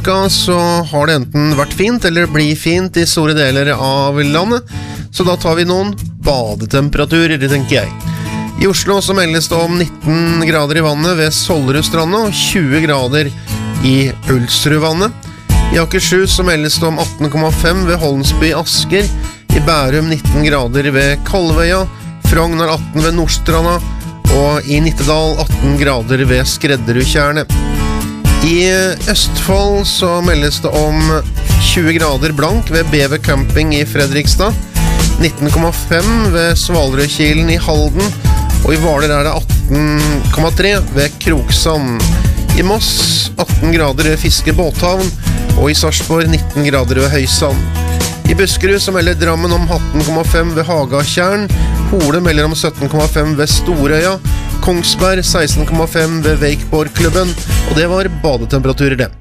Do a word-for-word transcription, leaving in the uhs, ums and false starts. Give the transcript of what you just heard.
Så har det enten vært fint eller blir fint i store deler av landet, så da tar vi noen badetemperaturer, tenker jeg. I Oslo så meldes det om nitten grader i vannet ved Solrudstranda og tjue grader i Ulsrudvannet. I Akershus så meldes det om atten komma fem ved Holmsby Asker, i Bærum nitten grader ved Kalvøya, Frogner atten ved Nordstranda og i Nittedal atten grader ved Skredderudtjernet. I Østfold så meldes det om tjue grader blank ved Bever Camping i Fredrikstad, nitten komma fem ved Svalrødkilen i Halden, og i Hvaler er det atten komma tre ved Kroksand. I Moss atten grader ved Fiske Båthavn, og i Sarpsborg nitten grader ved Høysand. I Buskerud så melder Drammen om atten komma fem ved Hagatjern, Hole melder om sytten komma fem ved Storøya, Kongsberg seksten komma fem ved Wakeborg-klubben, og det var badetemperaturer det.